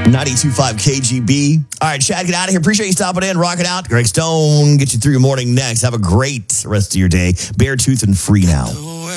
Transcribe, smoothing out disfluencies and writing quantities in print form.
92.5 KGB. All right, Chad, get out of here. Appreciate you stopping in. Rock it out. Greg Stone, get you through your morning next. Have a great rest of your day. Bare tooth and free now.